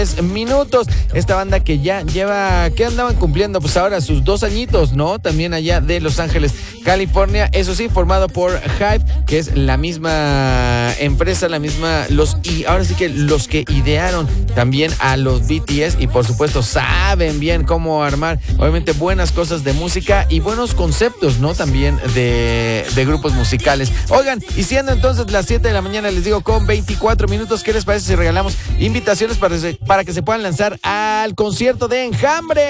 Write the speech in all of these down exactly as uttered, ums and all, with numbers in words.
minutos. Esta banda que ya lleva, ¿qué andaban cumpliendo? Pues ahora sus dos añitos, ¿no? También allá de Los Ángeles, California. Eso sí, formado por Hype, que es la misma empresa, la misma, los, y ahora sí que los que idearon también a los B T S y por supuesto saben bien cómo armar, obviamente, buenas cosas de música y buenos conceptos, ¿no? También de, de grupos musicales. Oigan, y siendo entonces las siete de la mañana, les digo, con veinticuatro minutos, ¿qué les parece si regalamos invitaciones para, para que se puedan lanzar al concierto de Enjambre?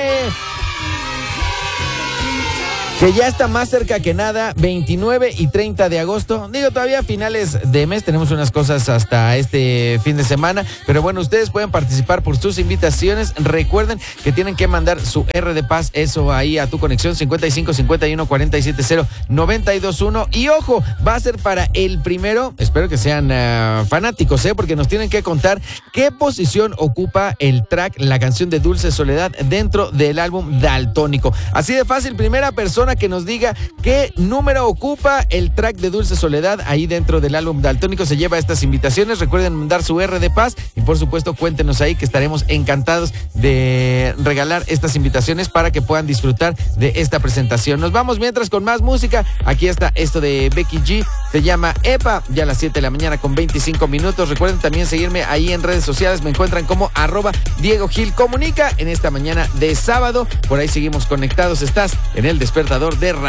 Que ya está más cerca que nada, veintinueve y treinta de agosto. Digo, todavía a finales de mes tenemos unas cosas hasta este fin de semana, pero bueno, ustedes pueden participar por sus invitaciones. Recuerden que tienen que mandar su R de Paz, eso ahí a tu conexión cincuenta y cinco cincuenta y uno cuarenta y siete cero noventa y dos uno. Y ojo, va a ser para el primero, espero que sean uh, fanáticos, ¿eh? Porque nos tienen que contar qué posición ocupa el track, la canción de Dulce Soledad, dentro del álbum Daltónico. Así de fácil, primera persona que nos diga qué número ocupa el track de Dulce Soledad ahí dentro del álbum Daltónico se lleva estas invitaciones. Recuerden mandar su R de Paz y por supuesto cuéntenos ahí, que estaremos encantados de regalar estas invitaciones para que puedan disfrutar de esta presentación. Nos vamos mientras con más música. Aquí está esto de Becky G, se llama Epa, ya a las siete de la mañana con veinticinco minutos. Recuerden también seguirme ahí en redes sociales, me encuentran como arroba Diego Gil Comunica en esta mañana de sábado. Por ahí seguimos conectados, estás en El Despertador de Radio.